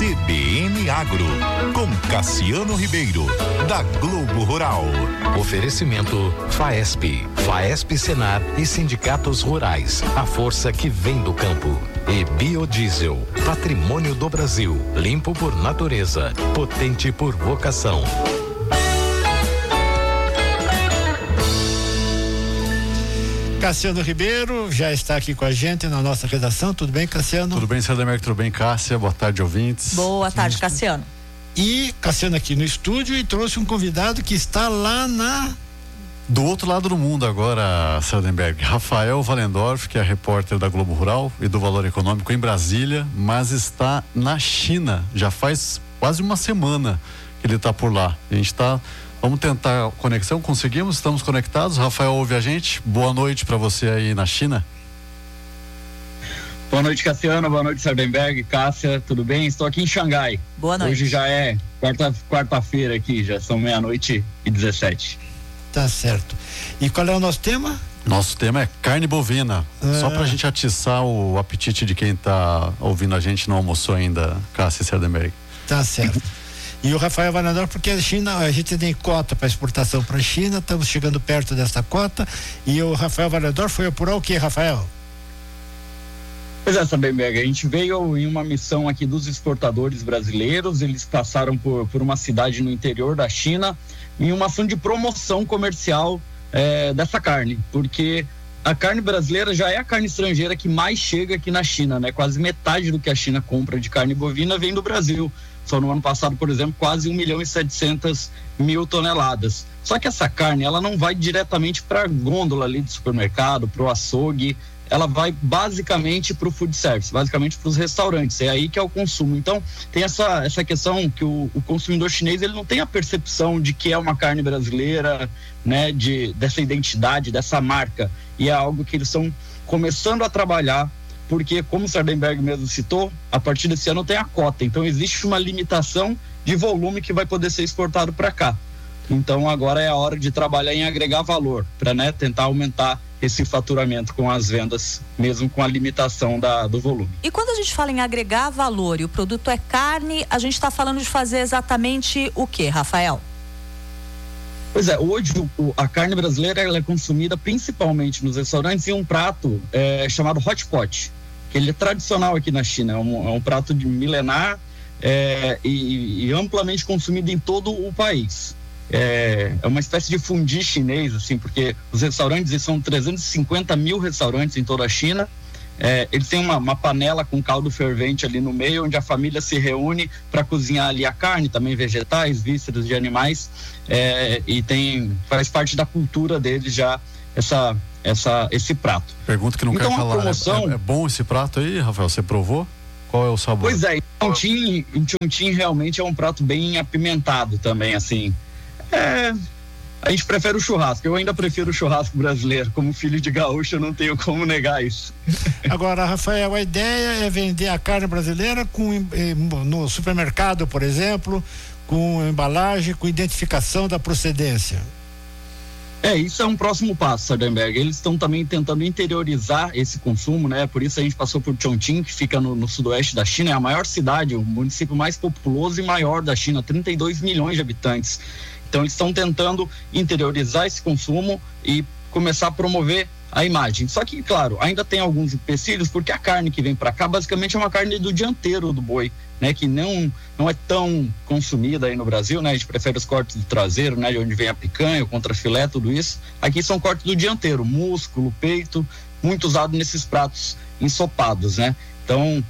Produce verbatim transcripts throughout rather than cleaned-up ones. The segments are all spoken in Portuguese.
C B N Agro, com Cassiano Ribeiro, da Globo Rural. Oferecimento Faesp, Faesp Senar e sindicatos rurais, a força que vem do campo. E Biodiesel, patrimônio do Brasil, limpo por natureza, potente por vocação. Cassiano Ribeiro já está aqui com a gente na nossa redação. Tudo bem, Cassiano? Tudo bem, Cedemec, tudo bem, Cássia? Boa tarde, ouvintes. Boa tarde, Cassiano. E Cassiano aqui no estúdio e trouxe um convidado que está lá na... Do outro lado do mundo agora, Seldenberg, Rafael Valendorf, que é repórter da Globo Rural e do Valor Econômico em Brasília, mas está na China, já faz quase uma semana que ele está por lá. A gente está, vamos tentar conexão, conseguimos, estamos conectados. Rafael, ouve a gente? Boa noite para você aí na China. Boa noite, Cassiano, boa noite, Seldenberg, Cássia, tudo bem? Estou aqui em Xangai. Boa noite. Hoje já é quarta, quarta-feira aqui, já são meia-noite e dezessete. Tá certo. E qual é o nosso tema? Nosso tema é carne bovina. É... Só pra gente atiçar o apetite de quem tá ouvindo a gente, não almoçou ainda, Cássia Seldenberg. Tá certo. E o Rafael Valendorf, porque a China, a gente tem cota para exportação para a China, estamos chegando perto dessa cota. E o Rafael Valendorf foi apurar o que, Rafael? Pois é, Seldenberg, a gente veio em uma missão aqui dos exportadores brasileiros. Eles passaram por, por uma cidade no interior da China em uma ação de promoção comercial é, dessa carne, porque a carne brasileira já é a carne estrangeira que mais chega aqui na China, né? Quase metade do que a China compra de carne bovina vem do Brasil. Só no ano passado, por exemplo, quase um milhão e setecentas mil toneladas. Só que essa carne, ela não vai diretamente para a gôndola ali do supermercado, para o açougue, ela vai basicamente para o food service, basicamente para os restaurantes, é aí que é o consumo. Então tem essa, essa questão que o, o consumidor chinês, ele não tem a percepção de que é uma carne brasileira, né, de, dessa identidade, dessa marca, e é algo que eles estão começando a trabalhar, porque como o Seldenberg mesmo citou, a partir desse ano tem a cota, então existe uma limitação de volume que vai poder ser exportado para cá. Então agora é a hora de trabalhar em agregar valor, para, né, tentar aumentar esse faturamento com as vendas, mesmo com a limitação da, do volume. E quando a gente fala em agregar valor e o produto é carne, a gente está falando de fazer exatamente o que, Rafael? Pois é, hoje o, a carne brasileira ela é consumida principalmente nos restaurantes em um prato é, chamado hot pot, que ele é tradicional aqui na China, é um, é um prato de milenar é, e, e amplamente consumido em todo o país. É, é uma espécie de fundi chinês, assim, porque os restaurantes, eles são trezentos e cinquenta mil restaurantes em toda a China. É, eles têm uma, uma panela com caldo fervente ali no meio, onde a família se reúne para cozinhar ali a carne, também vegetais, vísceras de animais, é, e tem, faz parte da cultura deles já essa, essa, esse prato. Pergunta que não então, quer calar, promoção... é, é bom esse prato aí, Rafael? Você provou? Qual é o sabor? Pois é, o Chongqing, o Chongqing realmente é um prato bem apimentado também, assim. É, a gente prefere o churrasco, eu ainda prefiro o churrasco brasileiro, como filho de gaúcho eu não tenho como negar isso. Agora, Rafael, a ideia é vender a carne brasileira com, no supermercado, por exemplo, com embalagem, com identificação da procedência. É, isso é um próximo passo, Seldenberg. Eles estão também tentando interiorizar esse consumo, né? Por isso a gente passou por Chongqing, que fica no, no sudoeste da China, é a maior cidade, o município mais populoso e maior da China, trinta e dois milhões de habitantes. Então eles estão tentando interiorizar esse consumo e começar a promover a imagem. Só que, claro, ainda tem alguns empecilhos, porque a carne que vem para cá basicamente é uma carne do dianteiro do boi, né? Que não, não é tão consumida aí no Brasil, né? A gente prefere os cortes do traseiro, né? De onde vem a picanha, o contrafilé, tudo isso. Aqui são cortes do dianteiro, músculo, peito, muito usado nesses pratos ensopados, né? Então,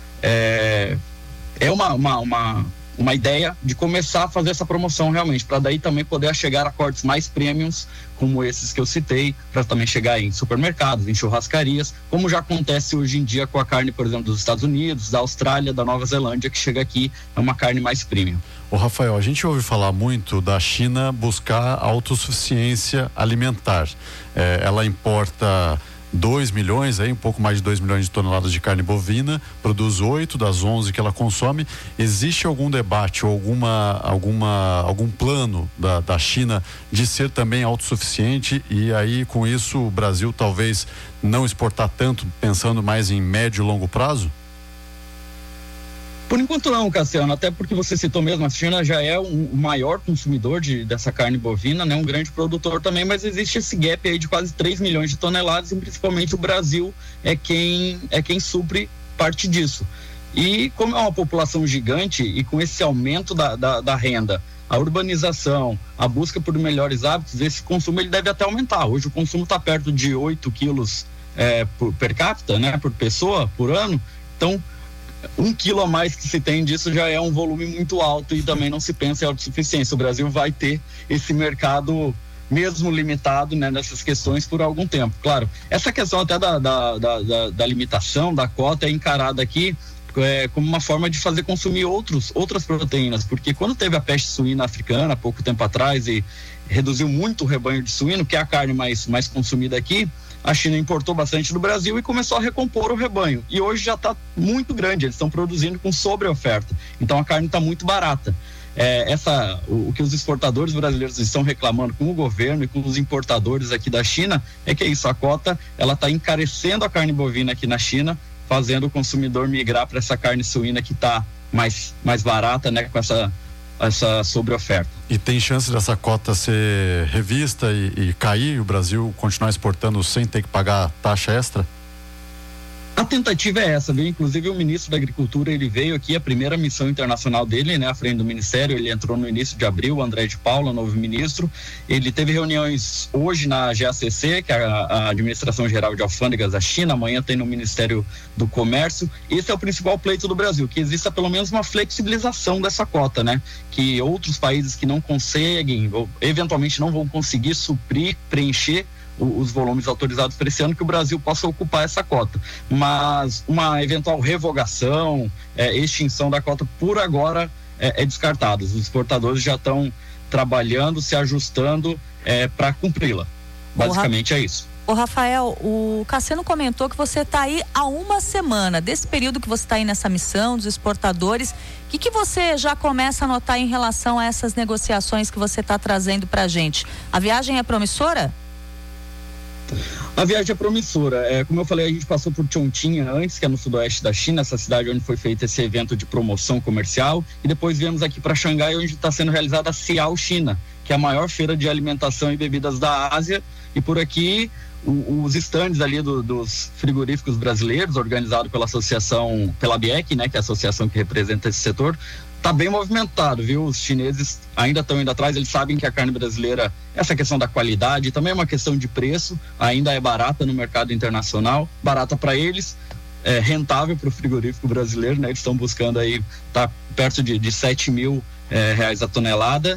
é, é uma... uma, uma uma ideia de começar a fazer essa promoção realmente, para daí também poder chegar a cortes mais premiums, como esses que eu citei, para também chegar em supermercados, em churrascarias, como já acontece hoje em dia com a carne, por exemplo, dos Estados Unidos, da Austrália, da Nova Zelândia, que chega aqui, é uma carne mais premium. Ô Rafael, a gente ouve falar muito da China buscar autossuficiência alimentar. É, ela importa dois milhões, aí, um pouco mais de dois milhões de toneladas de carne bovina, produz oito das onze que ela consome. Existe algum debate ou alguma, alguma, algum plano da, da China de ser também autossuficiente e aí com isso o Brasil talvez não exportar tanto, pensando mais em médio e longo prazo? Por enquanto não, Cassiano, até porque você citou mesmo, a China já é um, o maior consumidor de, dessa carne bovina, né? Um grande produtor também, mas existe esse gap aí de quase três milhões de toneladas e principalmente o Brasil é quem, é quem supre parte disso. E como é uma população gigante e com esse aumento da, da, da renda, a urbanização, a busca por melhores hábitos, esse consumo ele deve até aumentar. Hoje o consumo está perto de oito quilos é, por, per capita, né? Por pessoa, por ano. Então, um quilo a mais que se tem disso já é um volume muito alto e também não se pensa em autossuficiência. O Brasil vai ter esse mercado mesmo limitado, né, nessas questões por algum tempo. Claro, essa questão até da, da, da, da, da limitação da cota é encarada aqui é, como uma forma de fazer consumir outros, outras proteínas, porque quando teve a peste suína africana há pouco tempo atrás e reduziu muito o rebanho de suíno, que é a carne mais, mais consumida aqui, a China importou bastante do Brasil e começou a recompor o rebanho. E hoje já está muito grande, eles estão produzindo com sobreoferta. Então a carne está muito barata. É, essa, o, o que os exportadores brasileiros estão reclamando com o governo e com os importadores aqui da China é que é isso, a cota ela está encarecendo a carne bovina aqui na China, fazendo o consumidor migrar para essa carne suína que está mais, mais barata, né, com essa essa sobreoferta. E tem chance dessa cota ser revista e, e cair e o Brasil continuar exportando sem ter que pagar taxa extra? A tentativa é essa, viu? Inclusive o ministro da Agricultura, ele veio aqui, a primeira missão internacional dele, né, à frente do Ministério, ele entrou no início de abril, o André de Paula, novo ministro, ele teve reuniões hoje na G A C C, que é a, a Administração Geral de Alfândegas da China, amanhã tem no Ministério do Comércio. Esse é o principal pleito do Brasil, que exista pelo menos uma flexibilização dessa cota, né, que outros países que não conseguem, ou eventualmente não vão conseguir suprir, preencher os volumes autorizados para esse ano, que o Brasil possa ocupar essa cota. Mas uma eventual revogação, é, extinção da cota, por agora é, é descartado. Os exportadores já estão trabalhando, se ajustando é, para cumpri-la. Basicamente Ra- é isso. Ô Rafael, o Cassiano comentou que você está aí há uma semana. Desse período que você está aí nessa missão dos exportadores, o que, que você já começa a notar em relação a essas negociações que você está trazendo para a gente? A viagem é promissora? A viagem é promissora. É, como eu falei, a gente passou por Chongqing antes, que é no sudoeste da China, essa cidade onde foi feito esse evento de promoção comercial, e depois viemos aqui para Xangai, onde está sendo realizada a Ciao China, que é a maior feira de alimentação e bebidas da Ásia, e por aqui o, os estandes ali do, dos frigoríficos brasileiros, organizado pela associação, pela B I E C, né, que é a associação que representa esse setor, tá bem movimentado, viu? Os chineses ainda estão indo atrás, eles sabem que a carne brasileira, essa questão da qualidade, também é uma questão de preço, ainda é barata no mercado internacional, barata para eles, é rentável para o frigorífico brasileiro, né? Eles estão buscando aí, tá perto de, de sete mil é, reais a tonelada,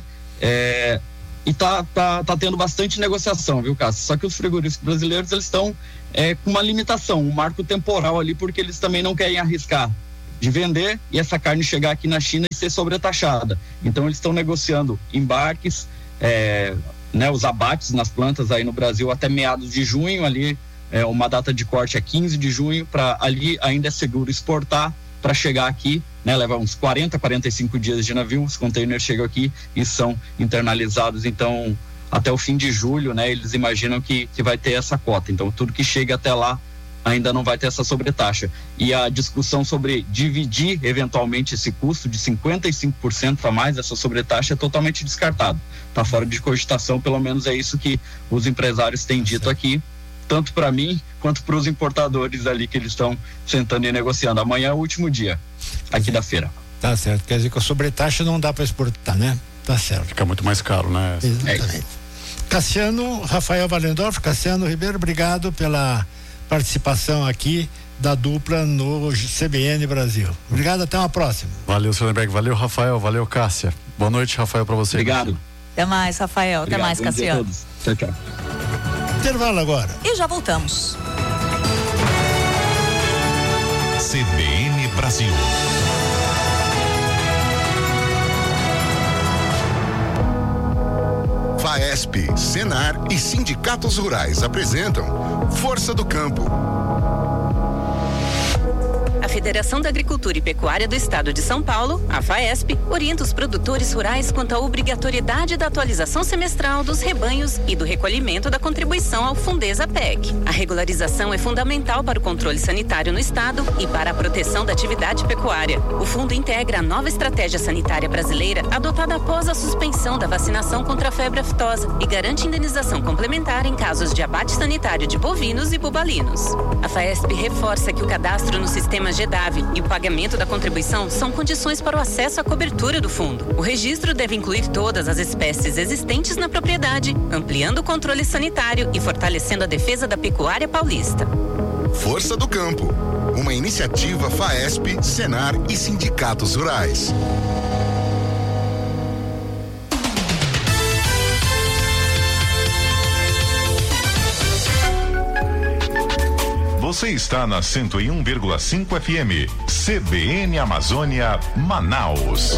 é, e tá, tá, tá tendo bastante negociação, viu, Cássio? Só que os frigoríficos brasileiros, eles estão é, com uma limitação, um marco temporal ali, porque eles também não querem arriscar de vender e essa carne chegar aqui na China e ser sobretaxada. Então eles estão negociando embarques, é, né, os abates nas plantas aí no Brasil até meados de junho, ali é, uma data de corte é quinze de junho, para ali ainda é seguro exportar para chegar aqui, né, leva uns quarenta, quarenta e cinco dias de navio, os containers chegam aqui e são internalizados, então até o fim de julho, né, eles imaginam que, que vai ter essa cota, então tudo que chega até lá ainda não vai ter essa sobretaxa. E a discussão sobre dividir eventualmente esse custo de cinquenta e cinco por cento a mais dessa sobretaxa é totalmente descartado. Está fora de cogitação, pelo menos é isso que os empresários têm dito aqui, tanto para mim quanto para os importadores ali que eles estão sentando e negociando. Amanhã é o último dia aqui da feira. Tá certo, quer dizer que a sobretaxa não dá para exportar, né? Tá certo. Fica muito mais caro, né? Exatamente. É. Cassiano, Rafael Valendorf, Cassiano Ribeiro, obrigado pela participação aqui da dupla no C B N Brasil. Obrigado, até uma próxima. Valeu, Silverberg, valeu, Rafael, valeu, Cássia. Boa noite, Rafael, para você. Obrigado. Até mais, Rafael. Obrigado. Até mais, Cassiano. Tchau, tchau. Intervalo agora. E já voltamos. C B N Brasil. FAESP, Senar e sindicatos rurais apresentam Força do Campo. A Federação da Agricultura e Pecuária do Estado de São Paulo, a FAESP, orienta os produtores rurais quanto à obrigatoriedade da atualização semestral dos rebanhos e do recolhimento da contribuição ao Fundesa P E C. A regularização é fundamental para o controle sanitário no estado e para a proteção da atividade pecuária. O fundo integra a nova estratégia sanitária brasileira adotada após a suspensão da vacinação contra a febre aftosa e garante indenização complementar em casos de abate sanitário de bovinos e bubalinos. A FAESP reforça que o cadastro no sistema GEDAV e o pagamento da contribuição são condições para o acesso à cobertura do fundo. O registro deve incluir todas as espécies existentes na propriedade, ampliando o controle sanitário e fortalecendo a defesa da pecuária paulista. Força do Campo, uma iniciativa FAESP, Senar e sindicatos rurais. Você está na cento e um vírgula cinco F M, C B N Amazônia, Manaus.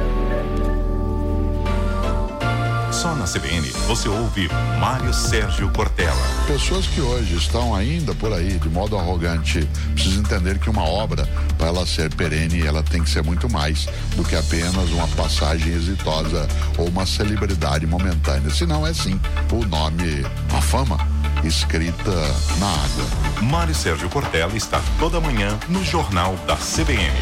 Só na C B N você ouve Mário Sérgio Cortella. Pessoas que hoje estão ainda por aí de modo arrogante precisam entender que uma obra, para ela ser perene, ela tem que ser muito mais do que apenas uma passagem exitosa ou uma celebridade momentânea. Senão é sim o nome, a fama escrita na água. Mário Sérgio Cortella está toda manhã no Jornal da C B N.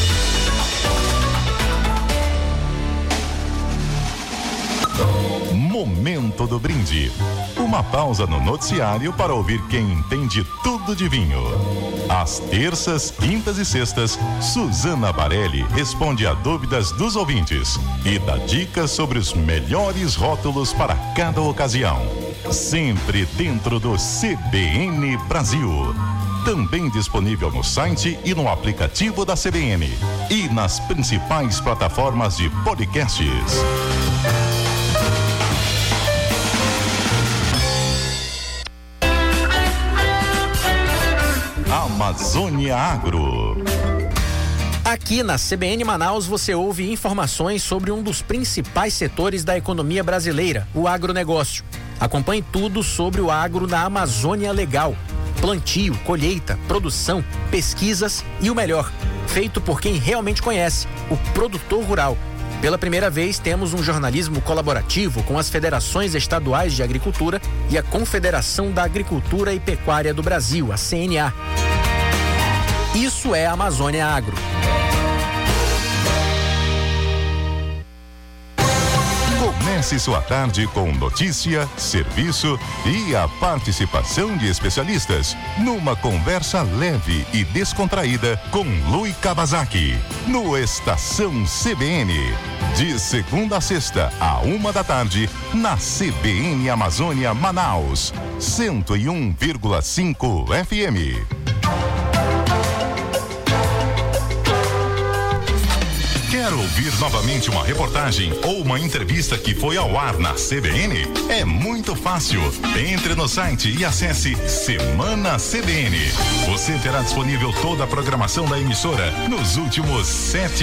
Momento do brinde. Uma pausa no noticiário para ouvir quem entende tudo de vinho. Às terças, quintas e sextas, Suzana Barelli responde a dúvidas dos ouvintes e dá dicas sobre os melhores rótulos para cada ocasião. Sempre dentro do C B N Brasil. Também disponível no site e no aplicativo da C B N e nas principais plataformas de podcasts. Amazônia Agro. Aqui na C B N Manaus você ouve informações sobre um dos principais setores da economia brasileira, o agronegócio. Acompanhe tudo sobre o agro na Amazônia Legal. Plantio, colheita, produção, pesquisas e o melhor, feito por quem realmente conhece, o produtor rural. Pela primeira vez, temos um jornalismo colaborativo com as federações estaduais de agricultura e a Confederação da Agricultura e Pecuária do Brasil, a C N A. Isso é a Amazônia Agro. Comece sua tarde com notícia, serviço e a participação de especialistas numa conversa leve e descontraída com Lui Kawasaki no Estação C B N, de segunda a sexta a uma da tarde na C B N Amazônia Manaus, cento e um vírgula cinco F M. Quer ouvir novamente uma reportagem ou uma entrevista que foi ao ar na C B N? É muito fácil. Entre no site e acesse Semana C B N. Você terá disponível toda a programação da emissora nos últimos sete